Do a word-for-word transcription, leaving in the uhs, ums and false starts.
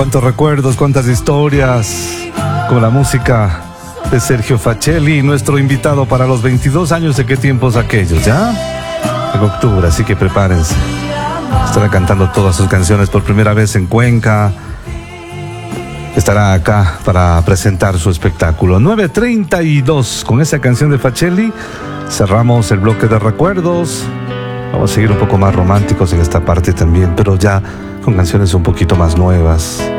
Cuántos recuerdos, cuántas historias con la música de Sergio Facelli, nuestro invitado para los veintidós años de qué tiempos aquellos, ¿ya? En octubre, así que prepárense. Estará cantando todas sus canciones por primera vez en Cuenca. Estará acá para presentar su espectáculo. nueve treinta y dos, con esa canción de Facelli cerramos el bloque de recuerdos. Vamos a seguir un poco más románticos en esta parte también, pero ya con canciones un poquito más nuevas.